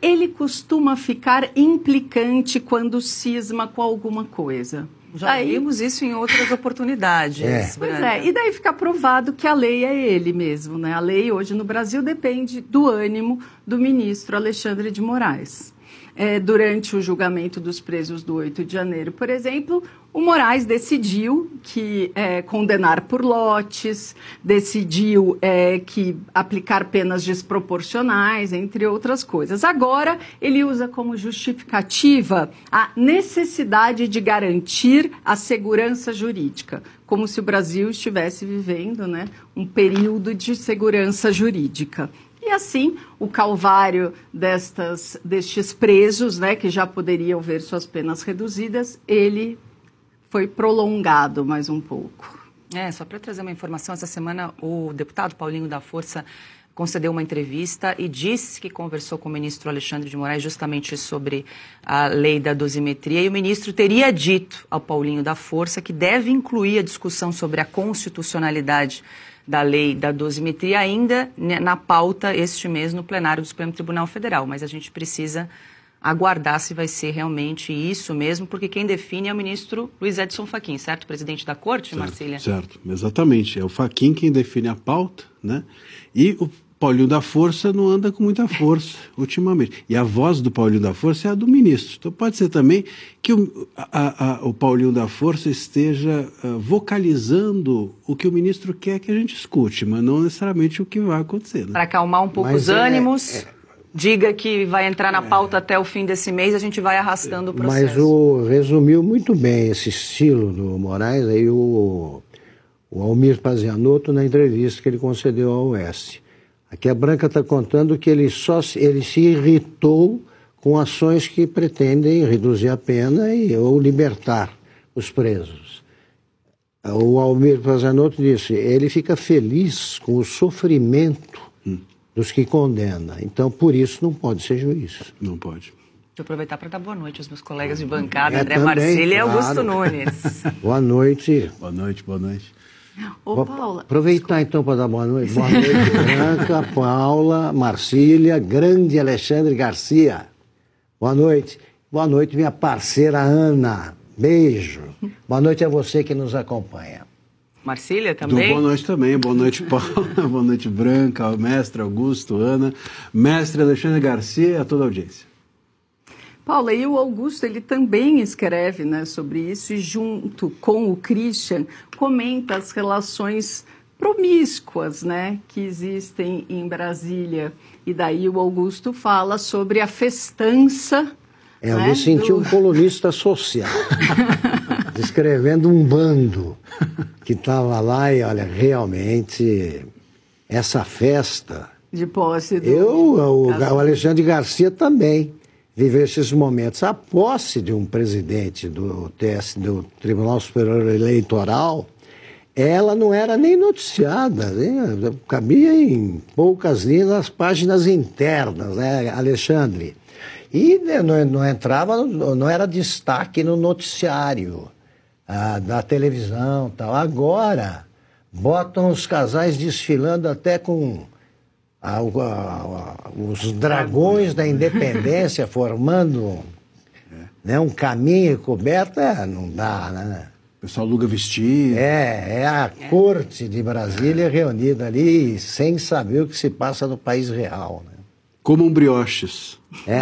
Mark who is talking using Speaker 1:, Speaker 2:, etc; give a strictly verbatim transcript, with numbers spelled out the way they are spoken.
Speaker 1: ele costuma ficar implicante quando cisma com alguma coisa.
Speaker 2: Já daí, vimos isso em outras oportunidades.
Speaker 1: É. Pois é, e daí fica provado que a lei é ele mesmo, né? A lei hoje no Brasil depende do ânimo do ministro Alexandre de Moraes. É, durante o julgamento dos presos do oito de janeiro, por exemplo, o Moraes decidiu que é, condenar por lotes, decidiu é, que aplicar penas desproporcionais, entre outras coisas. Agora, ele usa como justificativa a necessidade de garantir a segurança jurídica, como se o Brasil estivesse vivendo, né, um período de segurança jurídica. E assim, o calvário destas, destes presos, né, que já poderiam ver suas penas reduzidas, ele foi prolongado mais um pouco.
Speaker 2: É, só para trazer uma informação, essa semana o deputado Paulinho da Força concedeu uma entrevista e disse que conversou com o ministro Alexandre de Moraes justamente sobre a lei da dosimetria, e o ministro teria dito ao Paulinho da Força que deve incluir a discussão sobre a constitucionalidade da lei da dosimetria ainda na pauta este mês no plenário do Supremo Tribunal Federal, mas a gente precisa aguardar se vai ser realmente isso mesmo, porque quem define é o ministro Luiz Edson Fachin, certo? Presidente da Corte,
Speaker 3: certo,
Speaker 2: Marcília?
Speaker 3: Certo, exatamente. É o Fachin quem define a pauta, né? E o Paulinho da Força não anda com muita força ultimamente. E a voz do Paulinho da Força é a do ministro. Então pode ser também que o, a, a, o Paulinho da Força esteja uh, vocalizando o que o ministro quer que a gente escute, mas não necessariamente o que vai acontecer. Né?
Speaker 2: Para acalmar um pouco
Speaker 3: mas
Speaker 2: os
Speaker 3: é,
Speaker 2: ânimos,
Speaker 3: é,
Speaker 2: diga que vai entrar na pauta é, até o fim desse mês, a gente vai arrastando o processo.
Speaker 4: Mas o, resumiu muito bem esse estilo do Moraes, aí o, o Almir Pazianotto na entrevista que ele concedeu ao Oeste. Aqui a Branca está contando que ele, só, ele se irritou com ações que pretendem reduzir a pena e, ou libertar os presos. O Almir Pazianotto disse, ele fica feliz com o sofrimento hum. dos que condena. Então, por isso, não pode ser juiz.
Speaker 3: Não pode.
Speaker 2: Deixa eu aproveitar para dar boa noite aos meus colegas de bancada,
Speaker 4: é,
Speaker 2: André
Speaker 4: também,
Speaker 2: Marcília e
Speaker 4: claro.
Speaker 2: Augusto Nunes.
Speaker 4: Boa noite.
Speaker 3: Boa noite, boa noite.
Speaker 1: Ô,
Speaker 4: Vou
Speaker 1: Paula,
Speaker 4: aproveitar desculpa. então para dar boa noite. Boa noite, Branca, Paula, Marcília, grande Alexandre Garcia. Boa noite. Boa noite, minha parceira Ana. Beijo. Boa noite a você que nos acompanha.
Speaker 2: Marcília também?
Speaker 3: Do boa noite também. Boa noite, Paula. Boa noite, Branca, mestre Augusto, Ana, mestre Alexandre Garcia e a toda a audiência.
Speaker 1: Paula, e o Augusto, ele também escreve, né, sobre isso e junto com o Christian comenta as relações promíscuas, né, que existem em Brasília. E daí o Augusto fala sobre a festança.
Speaker 4: É, eu
Speaker 1: né,
Speaker 4: me senti
Speaker 1: do...
Speaker 4: um colunista social, descrevendo um bando que estava lá e, olha, realmente, essa festa...
Speaker 1: De posse do...
Speaker 4: Eu, o, o Alexandre Garcia também viveu esses momentos. A posse de um presidente do T S, do Tribunal Superior Eleitoral, ela não era nem noticiada, né? Cabia em poucas linhas nas páginas internas, né, Alexandre? E não, não entrava, não era destaque no noticiário ah, da televisão e tal. Agora, botam os casais desfilando até com... A, a, a, os dragões da independência formando é. né, um caminho coberto, é, não dá, né?
Speaker 3: O pessoal aluga vestido.
Speaker 4: É, é a é. corte de Brasília reunida ali sem saber o que se passa no país real. Né?
Speaker 3: Comam brioches.
Speaker 4: É.